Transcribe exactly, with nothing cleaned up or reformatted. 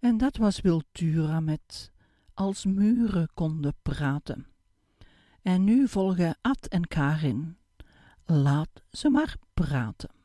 En dat was Wiltura met Als muren konden praten. En nu volgen Ad en Karin. Laat ze maar praten.